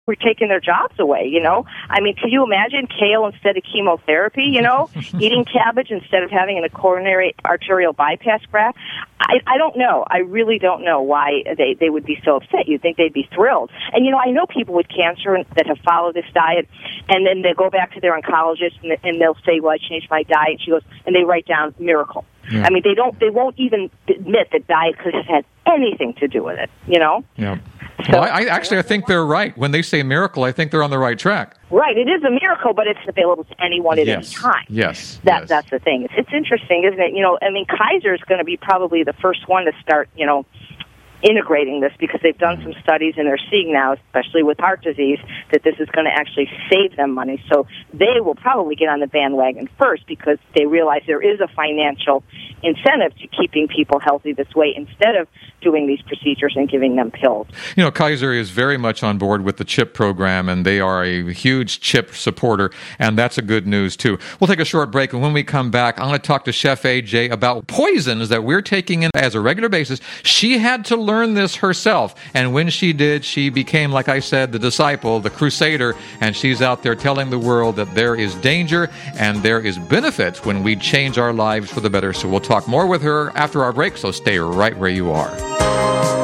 we're taking their jobs away, I mean, can you imagine kale instead of chemotherapy, eating cabbage instead of having a coronary arterial bypass graft? I don't know. I really don't know why they would be so upset. You'd think they'd be thrilled. And, I know people with cancer that have followed this diet, and then they go back to their oncologist, and they'll say, well, I changed my diet. And she goes, and they write down miracle. Yeah. I mean, they won't even admit that diet could have had anything to do with it, Yeah. So, well, I think they're right. When they say miracle, I think they're on the right track. Right. It is a miracle, but it's available to anyone at any time. Yes. That's the thing. It's interesting, isn't it? I mean, Kaiser is going to be probably the first one to start, integrating this, because they've done some studies and they're seeing now, especially with heart disease, that this is going to actually save them money. So they will probably get on the bandwagon first, because they realize there is a financial incentive to keeping people healthy this way instead of doing these procedures and giving them pills. Kaiser is very much on board with the CHIP program, and they are a huge CHIP supporter, and that's a good news too. We'll take a short break, and when we come back, I'm going to talk to Chef AJ about poisons that we're taking in as a regular basis. She had to learn this herself, and when she did, she became, like I said, the disciple, the crusader, and she's out there telling the world that there is danger and there is benefit when we change our lives for the better. So we'll talk more with her after our break, so stay right where you are.